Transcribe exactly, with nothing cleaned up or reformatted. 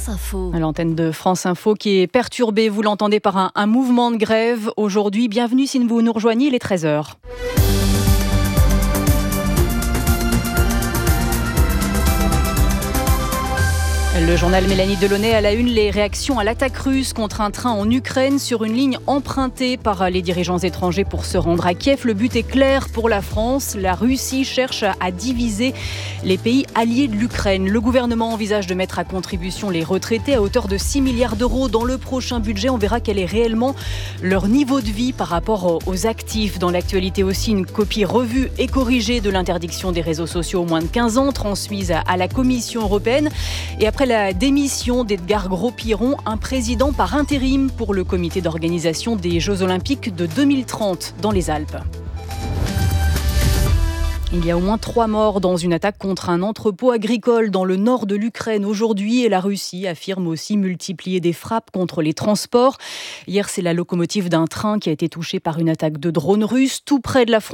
France Info. L'antenne de France Info qui est perturbée, vous l'entendez, par un, un mouvement de grève aujourd'hui. Bienvenue si vous nous rejoignez, il est treize heures. Le journal Mélanie Delaunay à la une, les réactions à l'attaque russe contre un train en Ukraine sur une ligne empruntée par les dirigeants étrangers pour se rendre à Kiev. Le but est clair pour la France. La Russie cherche à diviser les pays alliés de l'Ukraine. Le gouvernement envisage de mettre à contribution les retraités à hauteur de six milliards d'euros dans le prochain budget. On verra quel est réellement leur niveau de vie par rapport aux actifs. Dans l'actualité aussi, une copie revue et corrigée de l'interdiction des réseaux sociaux aux moins de quinze ans, transmise à la Commission européenne. Et après la démission d'Edgar Gros-Piron, un président par intérim pour le comité d'organisation des Jeux Olympiques de deux mille trente dans les Alpes. Il y a au moins trois morts dans une attaque contre un entrepôt agricole dans le nord de l'Ukraine aujourd'hui, et la Russie affirme aussi multiplier des frappes contre les transports. Hier, c'est la locomotive d'un train qui a été touchée par une attaque de drone russe tout près de la frontière